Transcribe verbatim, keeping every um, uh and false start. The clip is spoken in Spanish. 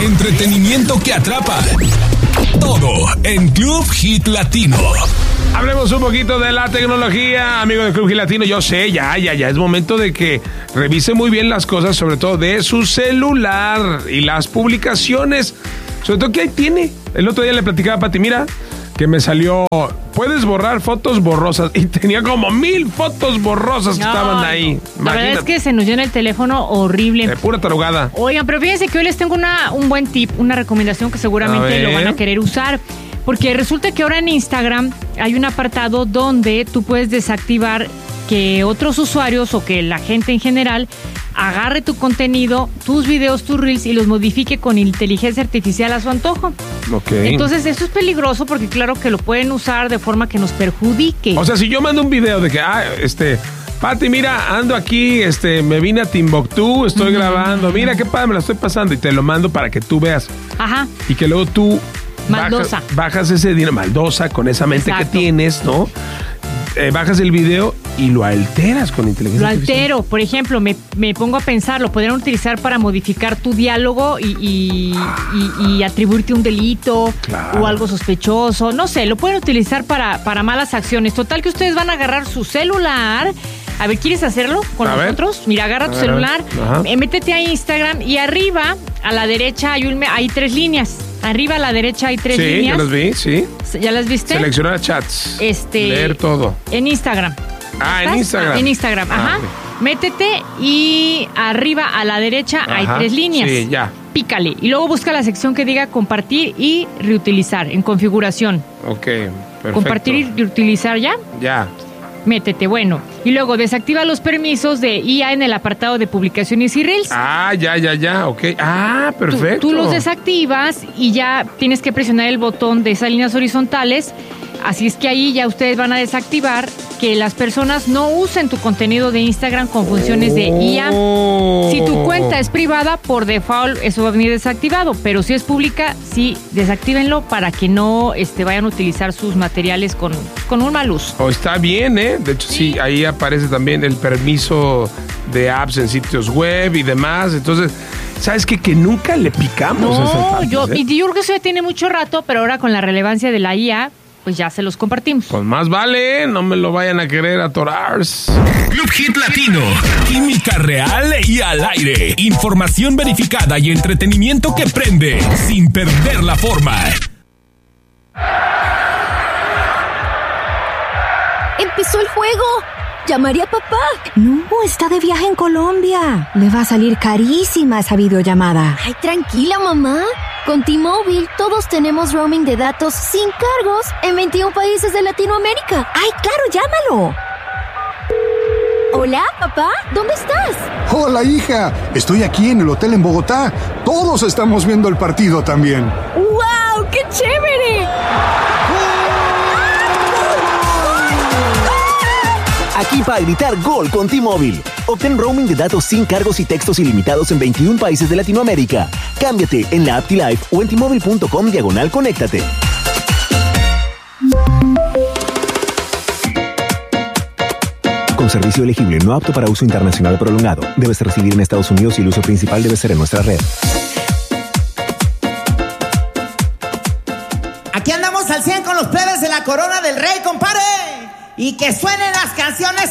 Entretenimiento que atrapa. Todo en Club Hit Latino. Hablemos un poquito de la tecnología, amigo de Club Hit Latino. Yo sé, ya, ya, ya es momento de que revise muy bien las cosas, sobre todo de su celular y las publicaciones. Sobre todo, ¿qué ahí tiene? El otro día le platicaba a Pati, mira, que me salió, puedes borrar fotos borrosas. Y tenía como mil fotos borrosas que no, estaban ahí. No. La verdad es que se nos llena el teléfono horrible. De pura tarugada. Oigan, pero fíjense que hoy les tengo una, un buen tip, una recomendación que seguramente lo van a querer usar. Porque resulta que ahora en Instagram hay un apartado donde tú puedes desactivar que otros usuarios o que la gente en general agarre tu contenido, tus videos, tus reels y los modifique con inteligencia artificial a su antojo. Okay. Entonces eso es peligroso porque claro que lo pueden usar de forma que nos perjudique. O sea, si yo mando un video de que, ah, este... Pati, mira, ando aquí, este, me vine a Timbuktu, estoy uh-huh. grabando, mira qué padre, me la estoy pasando y te lo mando para que tú veas. Ajá. Y que luego tú Maldosa. Bajas, bajas ese dinero, maldosa, con esa mente Exacto. que tienes, ¿no? Eh, bajas el video y lo alteras con inteligencia artificial. Lo altero, por ejemplo, me, me pongo a pensar, lo podrían utilizar para modificar tu diálogo y, y, y, y atribuirte un delito claro. o algo sospechoso, no sé, lo pueden utilizar para, para malas acciones. Total que ustedes van a agarrar su celular. A ver, ¿quieres hacerlo con a nosotros? Ver. Mira, agarra a tu ver, celular, métete a Instagram y arriba, a la derecha, hay, un, hay tres líneas. Arriba a la derecha hay tres sí, líneas. Sí, ya las vi, sí. ¿Ya las viste? Seleccionar chats. Este, leer todo. En Instagram. Ah, ¿Estás? en Instagram. En Instagram, ah, ajá. Okay. Métete y arriba a la derecha ajá, hay tres líneas. Sí, ya. Pícale. Y luego busca la sección que diga compartir y reutilizar en configuración. Ok, perfecto. Compartir y reutilizar, ¿ya? Ya. Métete, bueno. Y luego desactiva los permisos de I A en el apartado de publicaciones y reels. Ah, ya, ya, ya, ok. Ah, perfecto. Tú, tú los desactivas y ya tienes que presionar el botón de esas líneas horizontales. Así es que ahí ya ustedes van a desactivar que las personas no usen tu contenido de Instagram con funciones oh. de I A. Si tu cuenta es privada, por default eso va a venir desactivado, pero si es pública, sí, desactívenlo para que no este, vayan a utilizar sus materiales con, con un mal uso. Oh, está bien, ¿eh? De hecho, sí. sí, ahí aparece también el permiso de apps en sitios web y demás. Entonces, ¿sabes qué? Que nunca le picamos no, a esas partes, yo, ¿eh? y yo creo que eso ya tiene mucho rato, pero ahora con la relevancia de la I A, pues ya se los compartimos. Pues más vale, no me lo vayan a querer atorar. Club Hit Latino. Química real y al aire. Información verificada y entretenimiento que prende sin perder la forma. ¡Empezó el juego! ¿Llamaré a papá? No, está de viaje en Colombia. Le va a salir carísima esa videollamada. Ay, tranquila, mamá. Con T-Mobile todos tenemos roaming de datos sin cargos en veintiún países de Latinoamérica. ¡Ay, claro, llámalo! Hola, papá, ¿dónde estás? Hola, hija. Estoy aquí en el hotel en Bogotá. Todos estamos viendo el partido también. ¡Wow! ¡Qué chévere! Aquí para gritar gol con T-Mobile. Obtén roaming de datos sin cargos y textos ilimitados en veintiún países de Latinoamérica. Cámbiate en la app T-Life o en T-Mobile punto com diagonal conéctate. Con servicio elegible no apto para uso internacional prolongado. Debes residir en Estados Unidos y el uso principal debe ser en nuestra red. Aquí andamos al cien con los plebes de la corona del rey, compadre. Y que suenen las canciones